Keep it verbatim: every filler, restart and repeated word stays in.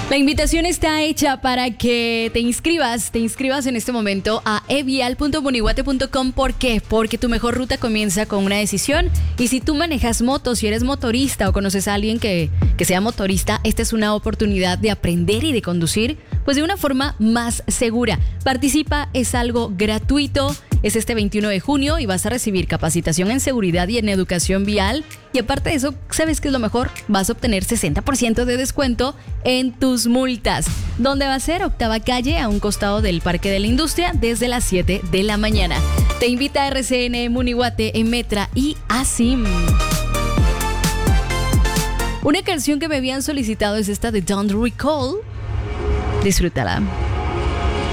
La invitación está hecha para que te inscribas, te inscribas en este momento a evial punto munihuate punto com. ¿Por qué? Porque tu mejor ruta comienza con una decisión. Y si tú manejas motos, si eres motorista o conoces a alguien que, que sea motorista, esta es una oportunidad de aprender y de conducir pues de una forma más segura. Participa, es algo gratuito. Es este veintiuno de junio y vas a recibir capacitación en seguridad y en educación vial. Y aparte de eso, ¿sabes qué es lo mejor? Vas a obtener sesenta por ciento de descuento en tus multas. ¿Dónde va a ser? Octava calle, a un costado del Parque de la Industria, desde las siete de la mañana. Te invita a R C N Munihuate, Emetra y ASIM. Una canción que me habían solicitado es esta de Don't Recall. Disfrútala.